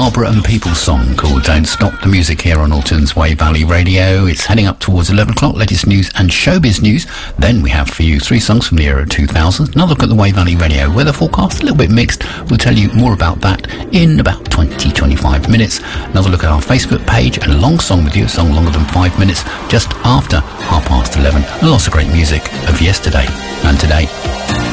Barbara and People's song called Don't Stop the Music here on Alton's Way Valley Radio. It's heading up towards 11 o'clock, latest news and showbiz news. Then we have for you 3 songs from the era 2000. Another look at the Way Valley Radio weather forecast, a little bit mixed. We'll tell you more about that in about 20-25 minutes. Another look at our Facebook page and a long song with you, a song longer than 5 minutes, just after 11:30. And lots of great music of yesterday and today.